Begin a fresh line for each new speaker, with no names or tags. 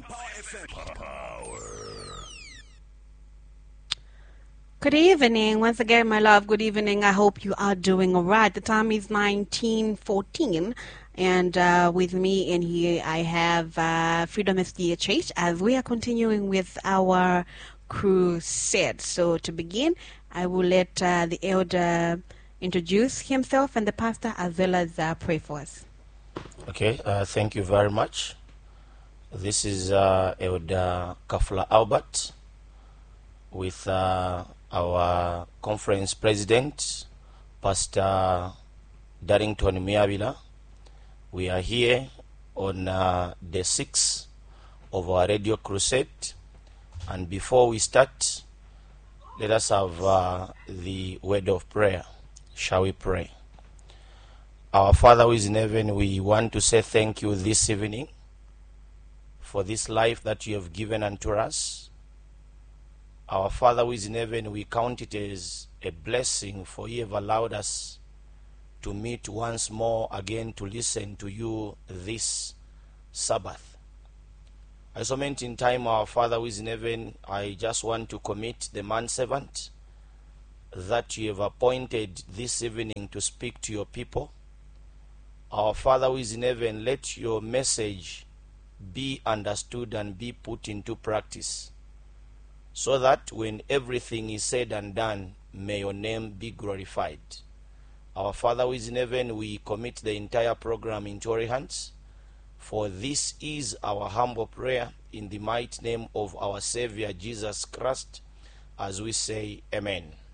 Good evening. Once again, my love, good evening. I hope you are doing all right. The time is 19:14, and with me in here, I have Freedom SDHH as we are continuing with our crusade. So to begin, I will let the elder introduce himself and the pastor as well as pray for us.
Okay, thank you very much. This is Elder Kafula Albert with our conference president, Pastor Darrington Miabila. We are here on day 6 of our radio crusade. And before we start, let us have the word of prayer. Shall we pray? Our Father who is in heaven, we want to say thank you this evening for this life that you have given unto us. Our Father who is in heaven, we count it as a blessing for you have allowed us to meet once more again to listen to you this Sabbath. As a moment in time, our Father who is in heaven, I just want to commit the manservant that you have appointed this evening to speak to your people. Our Father who is in heaven, let your message be understood and be put into practice, so that when everything is said and done, may your name be glorified. Our Father who is in heaven, we commit the entire program into your hands, for this is our humble prayer in the mighty name of our Savior Jesus Christ, as we say amen.